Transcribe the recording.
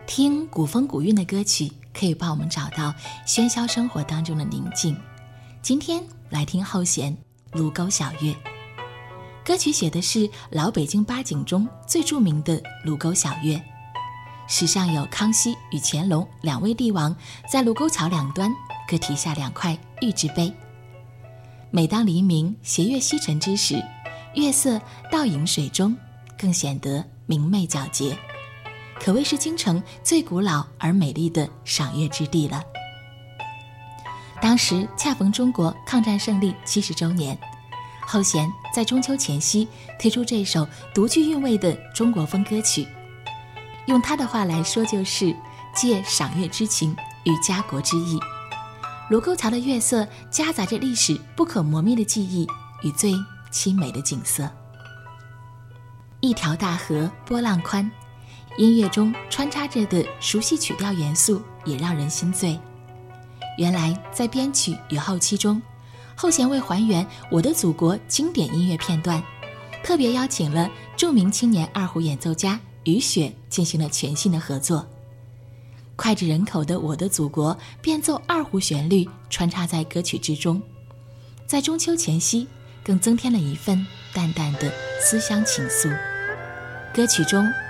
听古风古韵的歌曲可以帮我们找到喧嚣生活当中的宁静。今天来听后弦《卢沟晓月》，歌曲写的是老北京八景中最著名的卢沟晓月。史上有康熙与乾隆两位帝王在卢沟桥两端各题下2块玉制碑。每当黎明斜月西沉之时，月色倒影水中，更显得明媚皎洁，可谓是京城最古老而美丽的赏月之地了。当时恰逢中国抗战胜利70周年，后弦在中秋前夕推出这首独具韵味的中国风歌曲。用他的话来说，就是借赏月之情与家国之意。卢沟桥的月色夹杂着历史不可磨灭的记忆与最凄美的景色。一条大河波浪宽，音乐中穿插着的熟悉曲调元素也让人心醉。原来在编曲与后期中，后弦为还原《我的祖国》经典音乐片段，特别邀请了著名青年二胡演奏家于雪进行了全新的合作。脍炙人口的《我的祖国》变奏二胡旋律穿插在歌曲之中，在中秋前夕更增添了一份淡淡的思乡情愫。歌曲中